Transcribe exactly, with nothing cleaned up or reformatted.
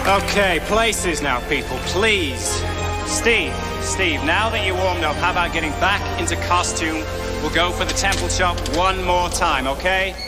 Okay, places now, people, please. Steve, Steve, now that you're warmed up, how about getting back into costume? We'll go for the temple chop one more time, okay?